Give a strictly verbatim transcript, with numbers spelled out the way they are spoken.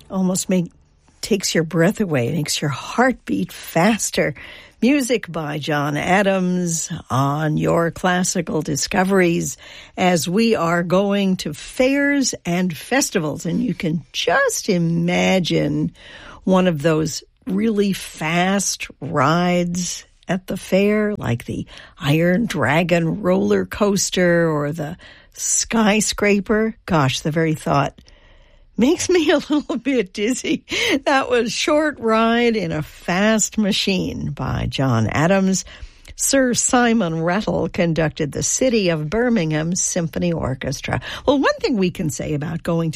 almost make takes your breath away, makes your heart beat faster. Music by John Adams on your classical discoveries as we are going to fairs and festivals. And you can just imagine one of those really fast rides at the fair, like the Iron Dragon roller coaster or the skyscraper. Gosh, the very thought makes me a little bit dizzy. That was Short Ride in a Fast Machine by John Adams. Sir Simon Rattle conducted the City of Birmingham Symphony Orchestra. Well, one thing we can say about going